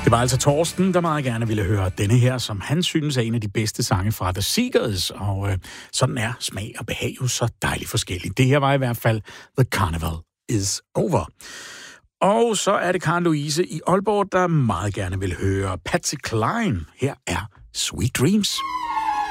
Det var altså Torsten, der meget gerne ville høre denne her, som han synes er en af de bedste sange fra The Seekers, og sådan er smag og behag jo så dejligt forskelligt. Det her var i hvert fald The Carnival is Over. Og så er det Karen Louise i Aalborg, der meget gerne vil høre Patsy Cline. Her er Sweet Dreams.